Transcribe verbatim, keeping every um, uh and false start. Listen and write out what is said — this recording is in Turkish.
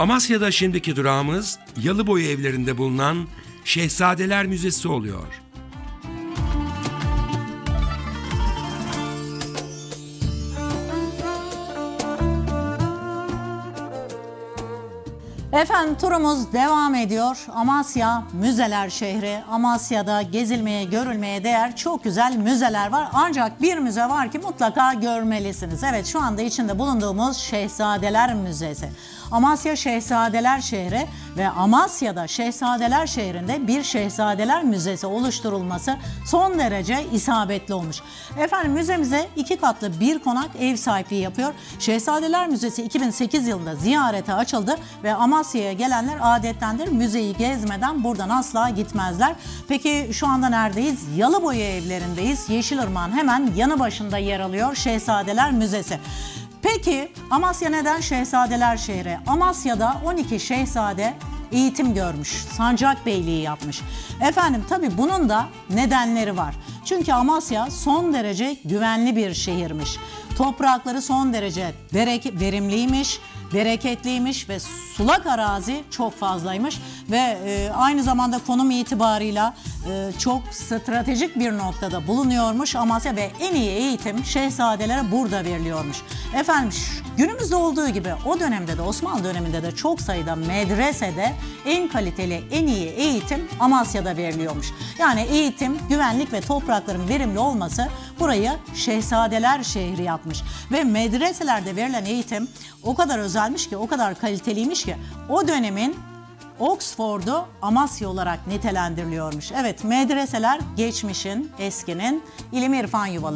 Amasya'da şimdiki durağımız Yalıboyu evlerinde bulunan Şehzadeler Müzesi oluyor. Efendim turumuz devam ediyor. Amasya müzeler şehri. Amasya'da gezilmeye, görülmeye değer çok güzel müzeler var. Ancak bir müze var ki mutlaka görmelisiniz. Evet, şu anda içinde bulunduğumuz Şehzadeler Müzesi. Amasya Şehzadeler şehri ve Amasya'da Şehzadeler şehrinde bir Şehzadeler Müzesi oluşturulması son derece isabetli olmuş. Efendim müzemize iki katlı bir konak ev sahipliği yapıyor. Şehzadeler Müzesi iki bin sekiz yılında ziyarete açıldı ve Amasya'ya gelenler adettendir müzeyi gezmeden buradan asla gitmezler. Peki şu anda neredeyiz? Yalıboyu evlerindeyiz. Yeşilırmak'ın hemen yanı başında yer alıyor Şehzadeler Müzesi. Peki Amasya neden Şehzadeler şehri? Amasya'da on iki şehzade eğitim görmüş, sancakbeyliği yapmış. Efendim tabii bunun da nedenleri var. Çünkü Amasya son derece güvenli bir şehirmiş. Toprakları son derece verimliymiş, bereketliymiş ve sulak arazi çok fazlaymış ve e, aynı zamanda konum itibarıyla e, çok stratejik bir noktada bulunuyormuş Amasya ve en iyi eğitim şehzadelere burada veriliyormuş. Efendim günümüzde olduğu gibi o dönemde de Osmanlı döneminde de çok sayıda medresede en kaliteli, en iyi eğitim Amasya'da veriliyormuş. Yani eğitim, güvenlik ve toprakların verimli olması burayı Şehzadeler şehri yapmış. Ve medreselerde verilen eğitim o kadar özelmiş ki, o kadar kaliteliymiş ki o dönemin Oxford'u Amasya olarak nitelendiriliyormuş. Evet, medreseler geçmişin, eskinin ilim irfan yuvaları.